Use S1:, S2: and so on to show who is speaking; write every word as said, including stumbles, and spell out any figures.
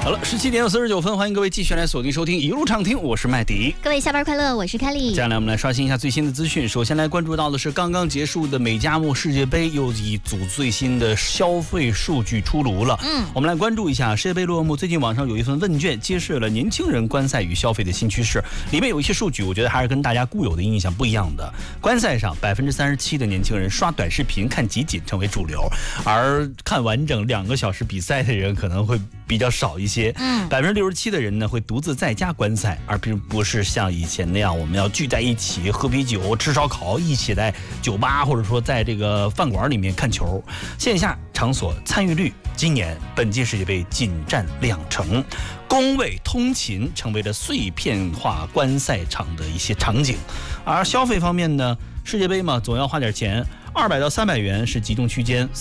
S1: 好了，十七点四十九分，欢迎各位继续来锁定收听一路畅听，我是麦迪。
S2: 各位下班快乐，我是凯莉。
S1: 接下来我们来刷新一下最新的资讯。首先来关注到的是刚刚结束的美加墨世界杯，又一组最新的消费数据出炉了。嗯，我们来关注一下世界杯落幕。最近网上有一份问卷揭示了年轻人观赛与消费的新趋势，里面有一些数据，我觉得还是跟大家固有的印象不一样的。观赛上，百分之三十七的年轻人刷短视频、看集锦成为主流，而看完整两个小时比赛的人可能会比较少一些。嗯，百分之六十七的人呢会独自在家观赛，而并不是像以前那样我们要聚在一起喝啤酒、吃烧烤，一起在酒吧或者说在这个饭馆里面看球。线下场所参与率今年本届世界杯仅占两成，工位通勤成为了碎片化观赛场的一些场景。而消费方面呢，世界杯嘛，总要花点钱。二百到三百元是集中区间，